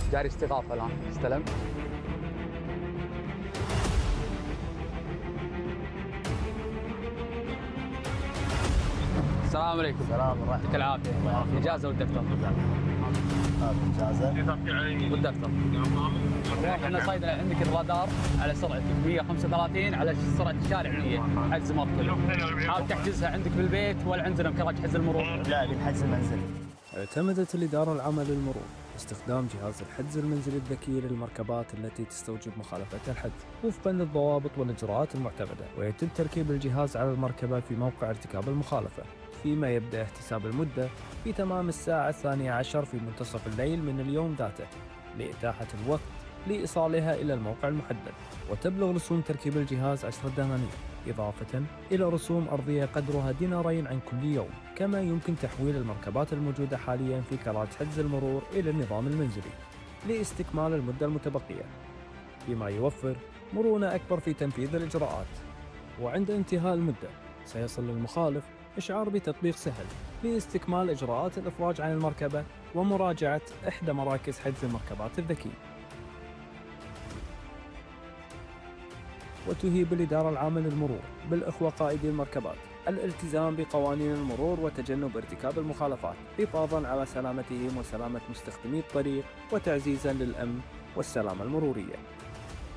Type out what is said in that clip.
جاري استغاثة الآن. استلم. السلام عليكم. السلام ورحمة يعطيك العافية. إجازة والدفتر. إجازة والدفتر. احنا صايدة عندك الرادار على سرعة 135 على سرعة الشارع 100 حجز مركب. حاول تحجزها عندك بالبيت ولا عندنا مكرج حجز المرور؟ لا، بالحجز المنزلي. اعتمدت الإدارة العامة للمرور باستخدام جهاز الحجز المنزلي الذكي للمركبات التي تستوجب مخالفة الحجز وفقا للضوابط والإجراءات المعتمدة، ويتم تركيب الجهاز على المركبة في موقع ارتكاب المخالفة، فيما يبدأ احتساب المدة في تمام الساعة 12 في منتصف الليل من اليوم ذاته لإتاحة الوقت لإيصالها إلى الموقع المحدد. وتبلغ رسوم تركيب الجهاز 10 دنانير إضافة إلى رسوم أرضية قدرها دينارين عن كل يوم. كما يمكن تحويل المركبات الموجودة حاليا في كراج حجز المرور إلى النظام المنزلي لاستكمال المدة المتبقية، بما يوفر مرونة أكبر في تنفيذ الإجراءات. وعند انتهاء المدة سيصل للمخالف إشعار بتطبيق سهل لاستكمال إجراءات الإفراج عن المركبة ومراجعة إحدى مراكز حجز المركبات الذكي. وتهيب الإدارة العامة للمرور بالإخوة قائدي المركبات الالتزام بقوانين المرور وتجنب ارتكاب المخالفات حفاظاً على سلامتهم وسلامة مستخدمي الطريق وتعزيزاً للأمن والسلامة المرورية.